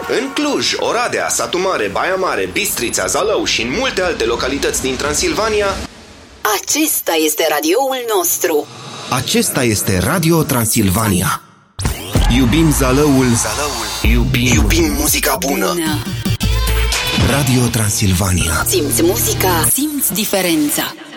În Cluj, Oradea, Satu Mare, Baia Mare, Bistrița, Zalău și în multe alte localități din Transilvania. Acesta este radioul nostru. Acesta este Radio Transilvania. Iubim Zalăul. Iubim muzica bună. Radio Transilvania. Simți muzica, simți diferența.